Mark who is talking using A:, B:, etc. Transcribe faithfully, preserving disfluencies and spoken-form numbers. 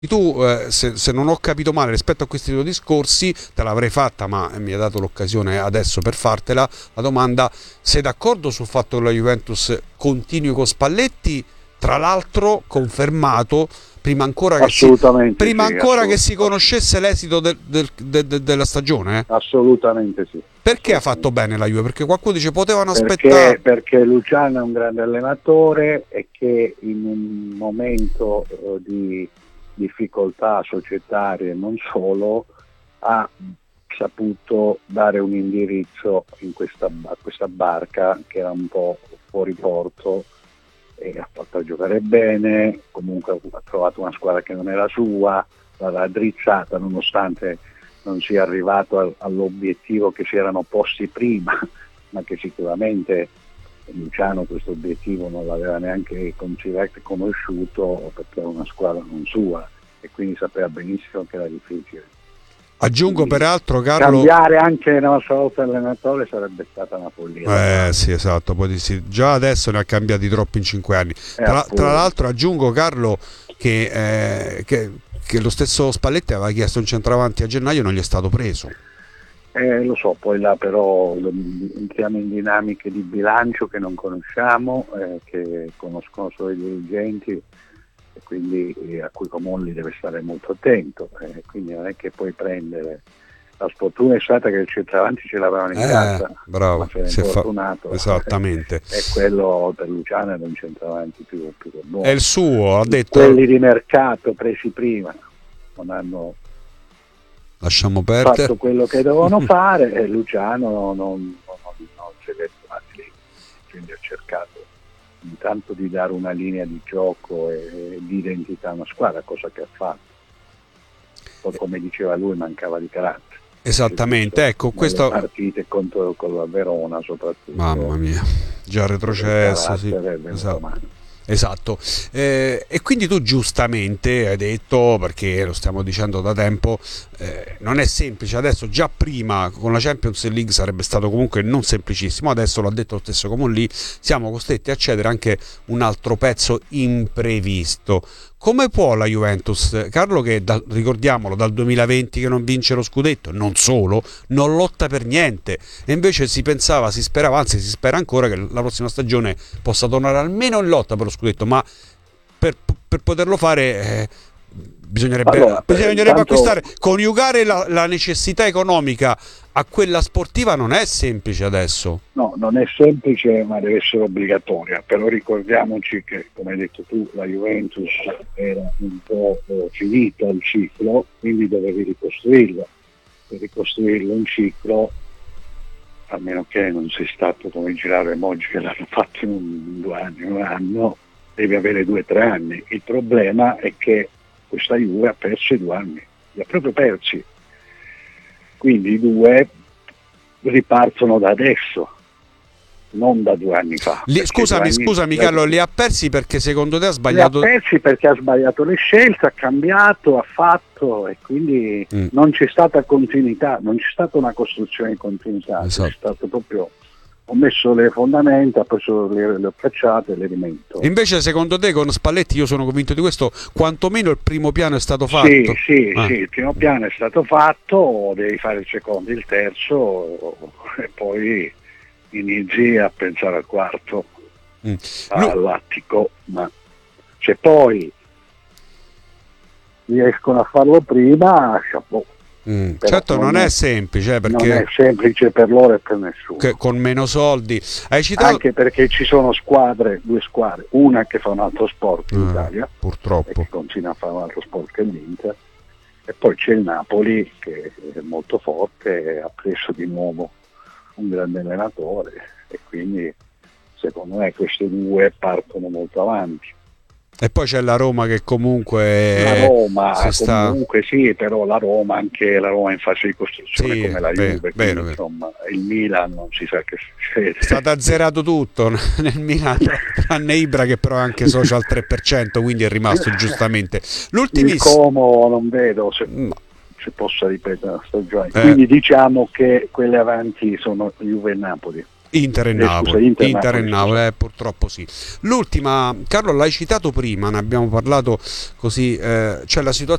A: Tu, eh, se, se non ho capito male rispetto a questi due discorsi, te l'avrei fatta, ma mi ha dato l'occasione adesso per fartela, la domanda: sei d'accordo sul fatto che la Juventus continui con Spalletti, tra l'altro confermato prima ancora che si,
B: Assolutamente
A: prima
B: sì,
A: ancora che
B: assolut-
A: si conoscesse l'esito del- del- de- de- della stagione? eh?
B: assolutamente sì.
A: Perché ha
B: Assolutamente.
A: fatto bene la Juve? Perché qualcuno dice potevano
B: Perché,
A: aspettare.
B: perché Luciano è un grande allenatore e che in un momento eh, di difficoltà societarie, non solo, ha saputo dare un indirizzo in questa, a questa barca che era un po' fuori porto, e ha fatto giocare bene. Comunque ha trovato una squadra che non era sua, l'ha raddrizzata nonostante non sia arrivato al, all'obiettivo che si erano posti prima, ma che sicuramente Luciano questo obiettivo non l'aveva neanche considerato, conosciuto, perché era una squadra non sua e quindi sapeva benissimo che era difficile.
A: Aggiungo
B: Quindi
A: peraltro, Carlo.
B: cambiare anche una nostra volta allenatore sarebbe stata una follia.
A: Eh sì, esatto, poi sì, già adesso ne ha cambiati troppi in cinque anni.
B: Eh,
A: Tra,
B: appunto.
A: tra l'altro aggiungo, Carlo, che, eh, che, che lo stesso Spalletti aveva chiesto un centravanti a gennaio e non gli è stato preso.
B: Eh, lo so, poi là però lo- entriamo in dinamiche di bilancio che non conosciamo, eh, che conoscono solo i dirigenti, e quindi eh, a cui Comolli deve stare molto attento, eh, quindi non è che puoi prendere. La sfortuna è stata che il centravanti ce l'avevano in
A: Eh,
B: casa,
A: bravo,
B: ma se ne è
A: si è fa-
B: fortunato.
A: esattamente.
B: E quello per Luciano era un centravanti più, più che buono.
A: È il suo, ha detto.
B: Quelli di mercato presi prima non hanno
A: Lasciamo
B: fatto
A: perdere.
B: quello che dovevano fare, e Luciano non, non, non, non si è detto lì, quindi ha cercato intanto di dare una linea di gioco e di identità a una squadra, cosa che ha fatto. Poi, come diceva lui, mancava di carattere.
A: Esattamente, ecco,
B: Nelle
A: questo.
B: partite contro con la Verona soprattutto.
A: Mamma mia, già retrocesso, sì.
B: Il carattere è venuto
A: Esatto.
B: male.
A: Esatto, eh, e quindi tu giustamente hai detto, perché lo stiamo dicendo da tempo, eh, non è semplice. Adesso, già prima con la Champions League sarebbe stato comunque non semplicissimo, adesso l'ha detto lo stesso Comolli, siamo costretti a cedere anche un altro pezzo imprevisto. Come può la Juventus, Carlo, che dal, ricordiamolo dal duemilaventi che non vince lo scudetto, non solo, non lotta per niente, e invece si pensava, si sperava, anzi si spera ancora che la prossima stagione possa tornare almeno in lotta per lo scudetto, ma per, per poterlo fare eh, bisognerebbe,
B: Allora,
A: bisognerebbe
B: intanto,
A: acquistare, coniugare la, la necessità economica a quella sportiva non è semplice adesso.
B: no, non è semplice, ma deve essere obbligatoria. Però ricordiamoci che, come hai detto tu, la Juventus era un po' eh, finita il ciclo, quindi dovevi ricostruirlo. Per ricostruirlo un ciclo, a meno che non sei stato come Girare e Moggi che l'hanno fatto in due anni, un anno, devi avere due o tre anni. Il problema è che questa Juve ha perso i due anni, li ha proprio persi. Quindi i due ripartono da adesso, non da due anni fa.
A: Li, scusami,
B: anni,
A: scusami Carlo, li ha persi perché secondo te ha sbagliato?
B: Li ha persi perché ha sbagliato le scelte, ha cambiato, ha fatto, e quindi mm. non c'è stata continuità, non c'è stata una costruzione in continuità, esatto. C'è stato proprio, ho messo le fondamenta, poi le, le ho cacciate e le rimetto.
A: Invece secondo te con Spalletti, io sono convinto di questo, quantomeno il primo piano è stato fatto?
B: Sì, sì,
A: ah.
B: sì, il primo piano è stato fatto, devi fare il secondo, il terzo, e poi inizi a pensare al quarto, mm. all'attico, ma se poi riescono a farlo prima, chapeau.
A: Mm. Certo non, non è, è semplice, perché
B: non è semplice per loro e per nessuno,
A: che con meno soldi hai citato...
B: anche perché ci sono squadre, due squadre, una che fa un altro sport in
A: eh,
B: Italia
A: purtroppo,
B: e che continua a fare un altro sport che l'Inter, e poi c'è il Napoli che è molto forte e ha preso di nuovo un grande allenatore, e quindi secondo me queste due partono molto avanti.
A: E poi c'è la Roma che comunque
B: la Roma
A: si
B: comunque sta... sì, però la Roma anche la Roma in fase di costruzione, sì, come la Juve,
A: vero,
B: quindi,
A: vero,
B: insomma il Milan non si sa che succede.
A: È stato azzerato tutto nel Milan, tranne Ibra che però è anche socio al tre per cento, quindi è rimasto giustamente.
B: Il Como non vedo se, no. se possa ripetere la stagione, eh. quindi diciamo che quelle avanti sono Juve e Napoli.
A: Inter e
B: Eh,
A: Napoli,
B: scusa, Inter,
A: Inter e
B: Napoli,
A: Napoli,
B: scusa.
A: eh, purtroppo sì. L'ultima, Carlo, l'hai citato prima, ne abbiamo parlato così, eh, c'è la situazione